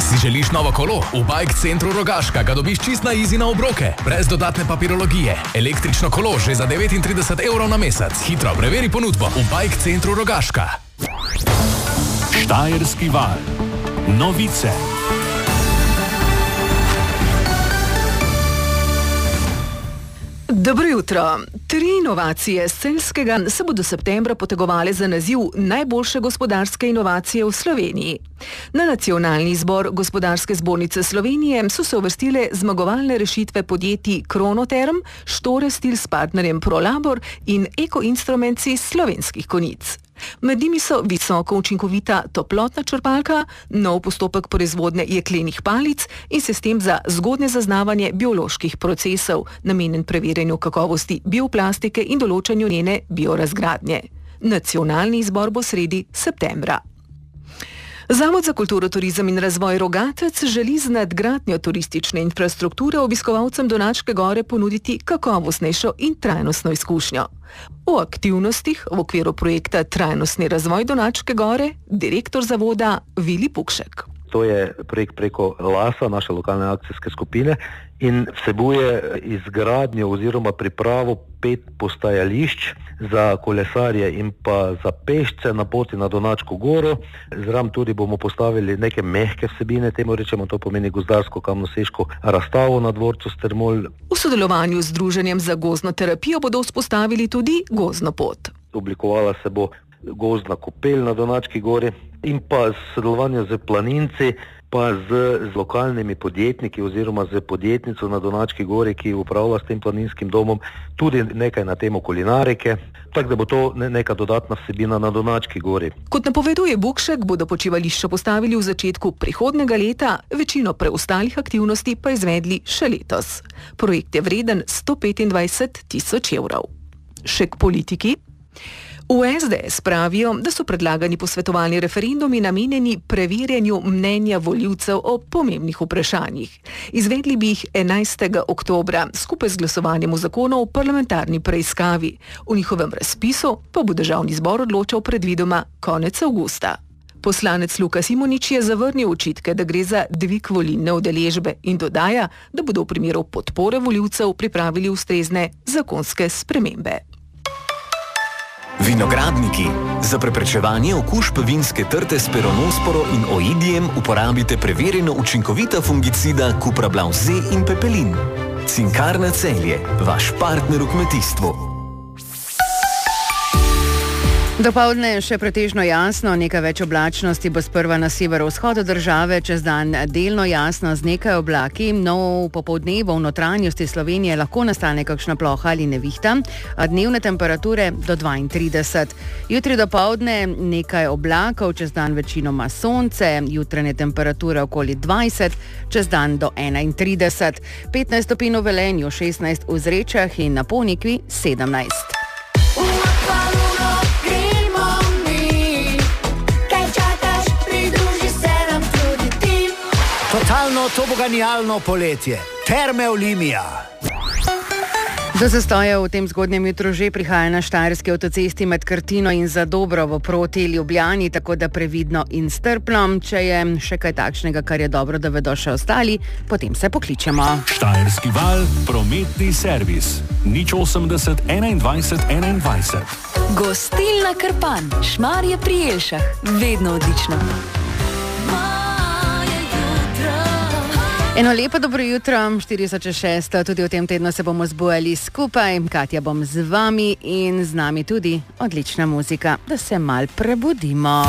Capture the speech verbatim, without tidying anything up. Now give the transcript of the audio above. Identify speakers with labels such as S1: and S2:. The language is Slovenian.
S1: Si želiš novo kolo? V Bike Centru Rogaška ga dobiš čist na easy na obroke, brez dodatne papirologije. Električno kolo že za devetintrideset evrov na mesec. Hitro preveri ponudbo v Bike Centru Rogaška.
S2: Štajerski val. Novice.
S3: Dobro jutro. Tri inovacije z Celjskega se bodo septembra potegovale za naziv najboljše gospodarske inovacije v Sloveniji. Na nacionalni izbor Gospodarske zbornice Slovenije so se uvrstile zmagovalne rešitve podjetij Kronoterm, Štorestil s partnerjem Prolabor in Ekoinstruments iz Slovenskih Konjic. Med njimi so visoko učinkovita toplotna črpalka, nov postopek proizvodnje jeklenih palic in sistem za zgodnje zaznavanje bioloških procesov, namenjen preverjanju kakovosti bioplastike in določanju njene biorazgradnje. Nacionalni izbor bo sredi septembra. Zavod za kulturo, turizem in razvoj Rogatec želi z nadgradnjo turistične infrastrukture obiskovalcem Donačke gore ponuditi kakovostnejšo in trajnostno izkušnjo. O aktivnostih v okviru projekta Trajnostni razvoj Donačke gore direktor zavoda Vili Pukšek.
S4: To je projekt preko LASA, naše lokalne akcijske skupine, in vsebuje izgradnjo oziroma pripravo pet postajališč za kolesarje in pa za pešce na poti na Donačko goro. Zraven tudi bomo postavili neke mehke vsebine, temu rečemo, to pomeni gozdarsko kamnoseško razstavo na dvorcu Strmol.
S3: V sodelovanju z Združenjem za gozdno terapijo bodo vzpostavili tudi gozdno pot.
S4: Oblikovala se bo gozdna kopel na Donački gori in pa sodelovanje z planinci, pa z, z lokalnimi podjetniki oziroma z podjetnico na Donački gori, ki upravlja s tem planinskim domom, tudi nekaj na temo kulinarike, tako da bo to neka dodatna vsebina na Donački gori.
S3: Kot napoveduje Bukšek, bodo počivališča postavili v začetku prihodnega leta, večino preostalih aktivnosti pa izvedli še letos. Projekt je vreden sto petindvajset tisoč evrov. Še k politiki. V es de es pravijo, da so predlagani posvetovalni referendumi namenjeni preverjanju mnenja volivcev o pomembnih vprašanjih. Izvedli bi jih enajstega oktobra, skupaj z glasovanjem o zakonu o parlamentarni preiskavi. V njihovem razpisu pa bo državni zbor odločal predvidoma konec avgusta. Poslanec Luka Simonič je zavrnil očitke, da gre za dvig volilne udeležbe in dodaja, da bodo v primeru podpore volivcev pripravili ustrezne zakonske spremembe.
S5: Vinogradniki. Za preprečevanje okužb vinske trte s peronosporo in oidijem uporabite preverjeno učinkovita fungicida Cuprablav Z in Pepelin. Cinkarna Celje, vaš partner v kmetijstvu.
S6: Dopoldne je še pretežno jasno, nekaj več oblačnosti bo sprva na severovzhodu države, čez dan delno jasno z nekaj oblaki, no v popoldnevu v notranjosti Slovenije lahko nastane kakšna ploha ali nevihta, a dnevne temperature do dvaintrideset. Jutri dopoldne nekaj oblakov, čez dan večinoma sonce, jutranje temperature okoli dvajset, čez dan do enaintrideset. petnajst stopinj v Velenju, šestnajst v Zrečah in na Ponikvi sedemnajst.
S7: Totalno toboganijalno poletje. Terme Olimia.
S6: Do zastoja v tem zgodnjem jutru že prihaja na štajerski avtocesti med Krtino in Zadobrovo proti Ljubljani, tako da previdno in strpno. Če je še kaj takšnega, kar je dobro, da vedo še ostali, potem se pokličemo.
S2: Štajerski val, prometni servis. nič osemdeset enaindvajset enaindvajset.
S8: Gostilna Krpan, Šmarje pri Jelšah. Vedno odlično.
S6: Eno lepo dobro jutro, štirideset čez šest, tudi v tem tednu se bomo zbujali skupaj. Katja bom z vami in z nami tudi odlična muzika, da se mal prebudimo.